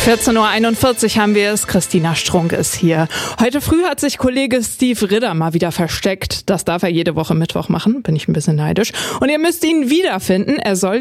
14:41 Uhr haben wir es. Christina Strunk ist hier. Heute früh hat sich Kollege Steve Ridder mal wieder versteckt. Das darf er jede Woche Mittwoch machen. Bin ich ein bisschen neidisch. Und ihr müsst ihn wiederfinden. Er soll